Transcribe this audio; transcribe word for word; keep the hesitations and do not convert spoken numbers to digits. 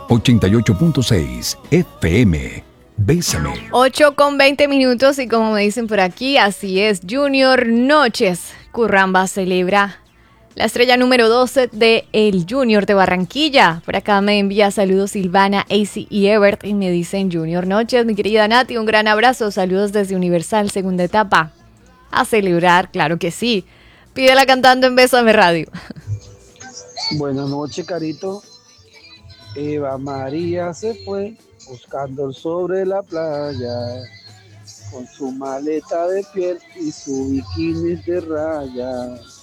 ochenta y ocho punto seis F M. Bésame. ocho con veinte minutos y como me dicen por aquí, así es, Junior Noches. Curramba celebra la estrella número doce de el Junior de Barranquilla. Por acá me envía saludos Silvana, A C y Ebert y me dicen Junior Noches, mi querida Nati, un gran abrazo. Saludos desde Universal, segunda etapa. A celebrar, claro que sí. Pídela cantando en Bésame Radio. Buenas noches, Carito. Eva María se fue buscando el sobre la playa con su maleta de piel y su bikini de raya.